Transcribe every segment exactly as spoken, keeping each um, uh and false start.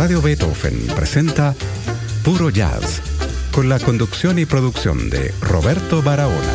Radio Beethoven presenta Puro Jazz, con la conducción y producción de Roberto Barahona.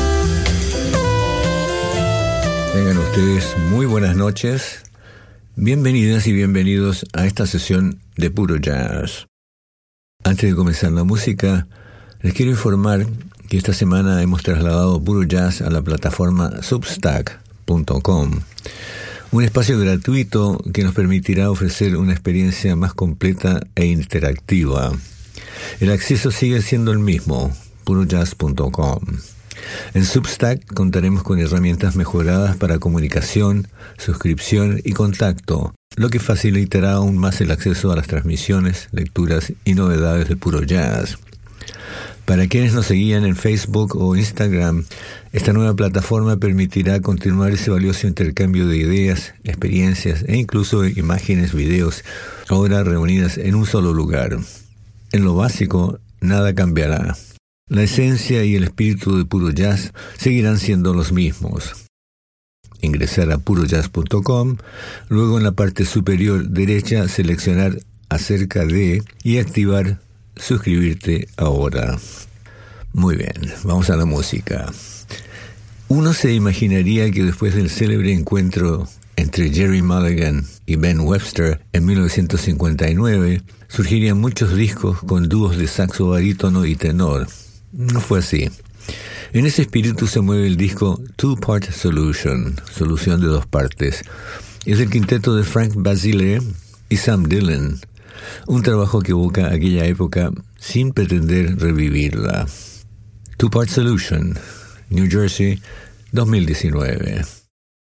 Tengan ustedes muy buenas noches. Bienvenidas y bienvenidos a esta sesión de Puro Jazz. Antes de comenzar la música, les quiero informar que esta semana hemos trasladado Puro Jazz a la plataforma substack punto com, un espacio gratuito que nos permitirá ofrecer una experiencia más completa e interactiva. El acceso sigue siendo el mismo, puro jazz punto com. En Substack contaremos con herramientas mejoradas para comunicación, suscripción y contacto, lo que facilitará aún más el acceso a las transmisiones, lecturas y novedades de Puro Jazz. Para quienes nos seguían en Facebook o Instagram, esta nueva plataforma permitirá continuar ese valioso intercambio de ideas, experiencias e incluso imágenes, videos, ahora reunidas en un solo lugar. En lo básico, nada cambiará. La esencia y el espíritu de Puro Jazz seguirán siendo los mismos. Ingresar a puro jazz punto com, luego en la parte superior derecha seleccionar acerca de y activar suscribirte ahora. Muy bien, vamos a la música. Uno se imaginaría que después del célebre encuentro entre Gerry Mulligan y Ben Webster en mil novecientos cincuenta y nueve, surgirían muchos discos con dúos de saxo barítono y tenor. No fue así. En ese espíritu se mueve el disco Two Part Solution, solución de dos partes. Es el quinteto de Frank Basile y Sam Dillon, un trabajo que evoca aquella época sin pretender revivirla. Two Part Solution, New Jersey, dos mil diecinueve.